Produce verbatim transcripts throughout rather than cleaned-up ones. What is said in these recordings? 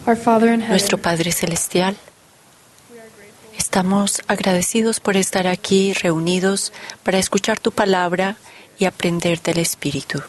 Our Father in heaven, Nuestro Padre Celestial, estamos agradecidos por estar aquí reunidos para escuchar tu palabra y aprender del Espíritu.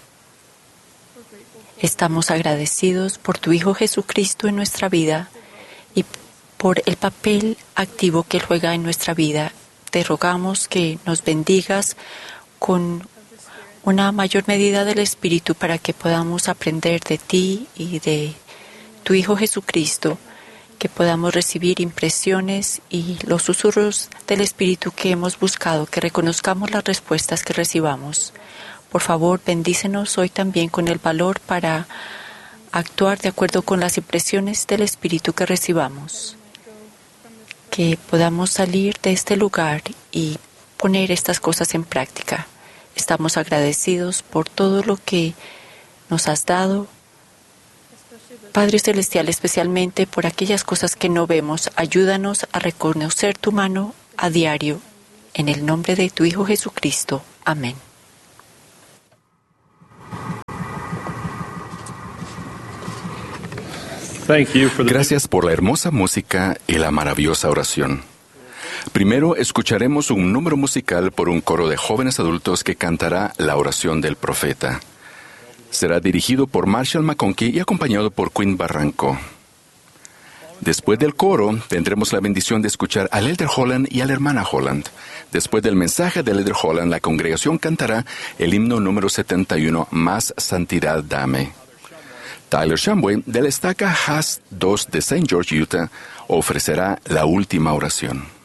Estamos agradecidos por tu Hijo Jesucristo en nuestra vida y por el papel activo que Él juega en nuestra vida. Te rogamos que nos bendigas con una mayor medida del Espíritu para que podamos aprender de ti y de tu Hijo Jesucristo, que podamos recibir impresiones y los susurros del Espíritu que hemos buscado, que reconozcamos las respuestas que recibamos. Por favor, bendícenos hoy también con el valor para actuar de acuerdo con las impresiones del Espíritu que recibamos. Que podamos salir de este lugar y poner estas cosas en práctica. Estamos agradecidos por todo lo que nos has dado, Padre Celestial, especialmente por aquellas cosas que no vemos. Ayúdanos a reconocer tu mano a diario. En el nombre de tu Hijo Jesucristo. Amén. Gracias por la hermosa música y la maravillosa oración. Primero escucharemos un número musical por un coro de jóvenes adultos que cantará la oración del profeta. Será dirigido por Marshall McConkie y acompañado por Quinn Barranco. Después del coro, tendremos la bendición de escuchar al Elder Holland y a la hermana Holland. Después del mensaje del Elder Holland, la congregación cantará el himno número setenta y uno, Más Santidad Dame. Tyler Shamway, de la estaca Haas dos de Saint George, Utah, ofrecerá la última oración.